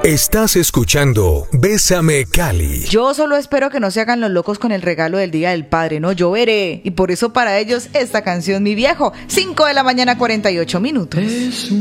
Estás escuchando Bésame Cali. Yo solo espero que no se hagan los locos con el regalo del Día del Padre, no, yo veré. Y por eso para ellos esta canción, Mi Viejo, 5 de la mañana, 48 minutos.